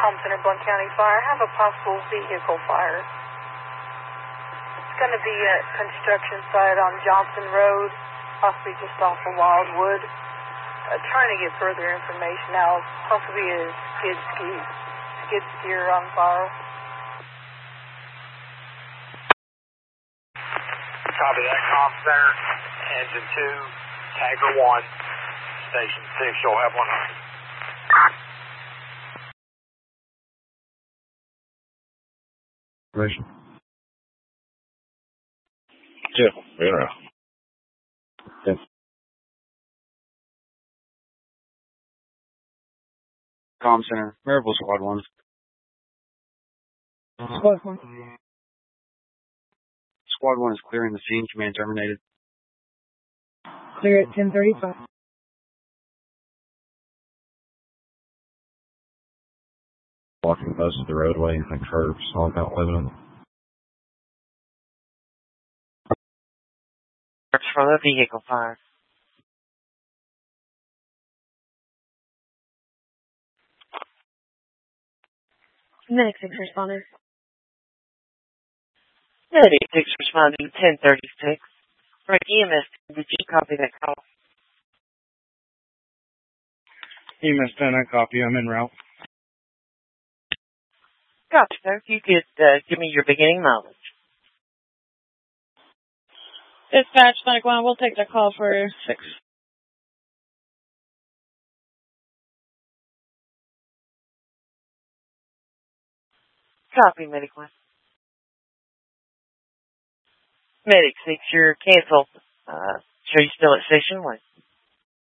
Home Center, Blount County Fire. I have a possible vehicle fire. It's going to be at construction site on Johnson Road, possibly just off of Wildwood. Trying to get further information now, possibly a skid steer on fire. Copy that, Comm Center, Engine 2, Tanker 1, Station 6, you'll have 100. Yeah, yeah. Yes. Comm Center, Maryville Squad 1. Squad 1. Squad 1 is clearing the scene. Command terminated. Clear at 10:35. Blocking most of the roadway and curbs all about Lebanon. From a vehicle fire. Medic 6 responded. Medic 6 responding 1036. Right, EMS, did you copy that call? EMS 10, I copy. I'm en route. Gotcha, sir. If you could give me your beginning mileage. Dispatch, Medic 1, we'll take the call for 6. Copy, Medic 1. Medic 6, you're canceled. Sure you still at Station 1?